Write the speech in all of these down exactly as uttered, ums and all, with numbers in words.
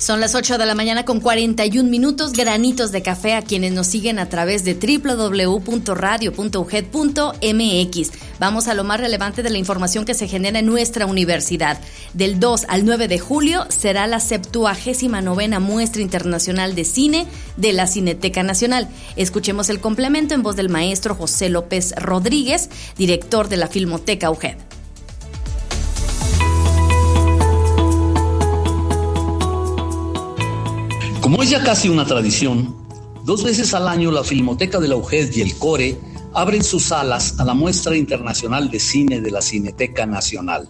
Son las ocho de la mañana con cuarenta y un minutos, granitos de café a quienes nos siguen a través de doble u doble u doble u punto radio punto u g e d punto m x. Vamos a lo más relevante de la información que se genera en nuestra universidad. Del dos al nueve de julio será la septuagésima novena Muestra Internacional de Cine de la Cineteca Nacional. Escuchemos el complemento en voz del maestro José López Rodríguez, director de la Filmoteca U G E D. Como es ya casi una tradición, dos veces al año la Filmoteca de la U G E D y el CORE abren sus salas a la Muestra Internacional de Cine de la Cineteca Nacional,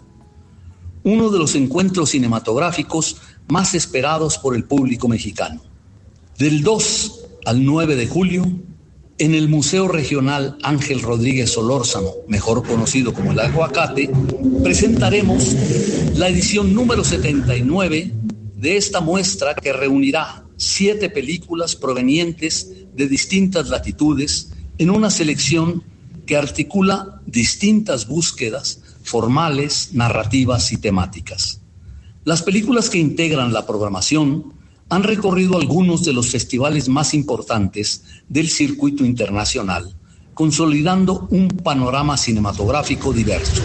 uno de los encuentros cinematográficos más esperados por el público mexicano. Del dos al nueve de julio, en el Museo Regional Ángel Rodríguez Solórzano, mejor conocido como El Aguacate, presentaremos la edición número setenta y nueve de esta muestra que reunirá siete películas provenientes de distintas latitudes en una selección que articula distintas búsquedas formales, narrativas y temáticas. Las películas que integran la programación han recorrido algunos de los festivales más importantes del circuito internacional, consolidando un panorama cinematográfico diverso.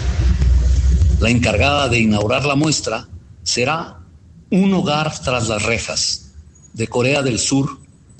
La encargada de inaugurar la muestra será Un hogar tras las rejas, de Corea del Sur.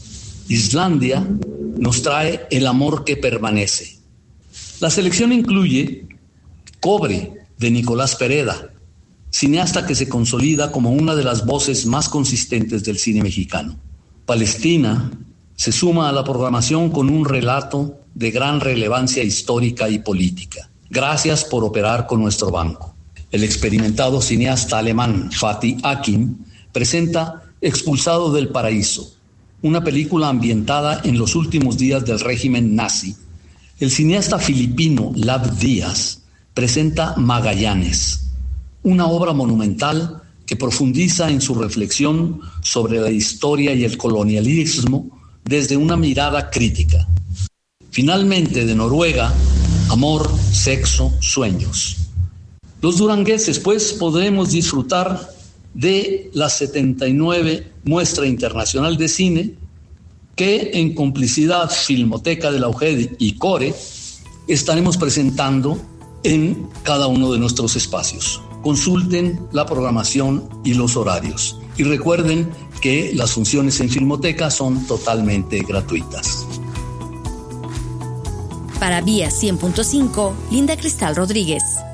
Islandia nos trae El amor que permanece. La selección incluye Cobre, de Nicolás Pereda, cineasta que se consolida como una de las voces más consistentes del cine mexicano. Palestina se suma a la programación con un relato de gran relevancia histórica y política. Gracias por operar con nuestro banco. El experimentado cineasta alemán Fatih Akin presenta Expulsado del Paraíso, una película ambientada en los últimos días del régimen nazi. El cineasta filipino Lav Díaz presenta Magallanes, una obra monumental que profundiza en su reflexión sobre la historia y el colonialismo desde una mirada crítica. Finalmente, de Noruega, Amor, Sexo, Sueños. Los durangueses, pues, podremos disfrutar de la setenta y nueve Muestra Internacional de Cine que, en complicidad Filmoteca de la U G E D y CORE, estaremos presentando en cada uno de nuestros espacios. Consulten la programación y los horarios. Y recuerden que las funciones en Filmoteca son totalmente gratuitas. Para Vía cien punto cinco, Linda Cristal Rodríguez.